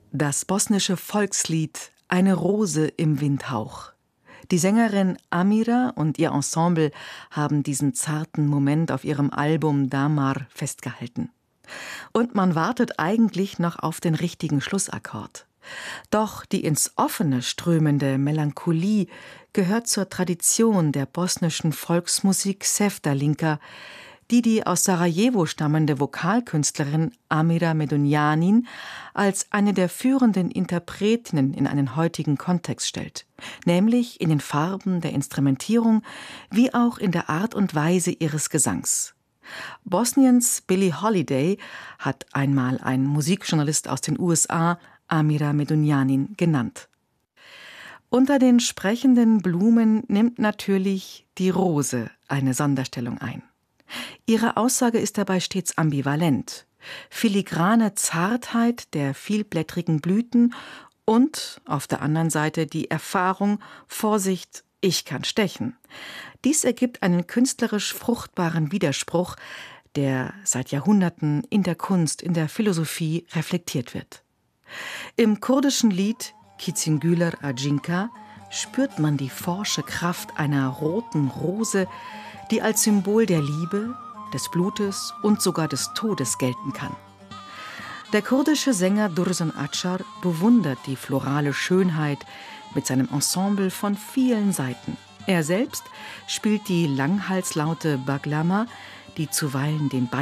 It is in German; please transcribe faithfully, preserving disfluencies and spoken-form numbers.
Das bosnische Volkslied »Eine Rose im Windhauch«. Die Sängerin Amira und ihr Ensemble haben diesen zarten Moment auf ihrem Album Damar festgehalten. Und man wartet eigentlich noch auf den richtigen Schlussakkord. Doch die ins Offene strömende Melancholie gehört zur Tradition der bosnischen Volksmusik Sevdalinka, die die aus Sarajevo stammende Vokalkünstlerin Amira Medunjanin als eine der führenden Interpretinnen in einen heutigen Kontext stellt, nämlich in den Farben der Instrumentierung wie auch in der Art und Weise ihres Gesangs. Bosniens Billie Holiday hat einmal ein Musikjournalist aus den U S A Amira Medunjanin genannt. Unter den sprechenden Blumen nimmt natürlich die Rose eine Sonderstellung ein. Ihre Aussage ist dabei stets ambivalent. Filigrane Zartheit der vielblättrigen Blüten und auf der anderen Seite die Erfahrung, Vorsicht, ich kann stechen. Dies ergibt einen künstlerisch fruchtbaren Widerspruch, der seit Jahrhunderten in der Kunst, in der Philosophie reflektiert wird. Im kurdischen Lied Kicingüler Ajinka spürt man die forsche Kraft einer roten Rose, die als Symbol der Liebe, des Blutes und sogar des Todes gelten kann. Der kurdische Sänger Dursun Acar bewundert die florale Schönheit mit seinem Ensemble von vielen Seiten. Er selbst spielt die Langhalslaute Baglama, die zuweilen den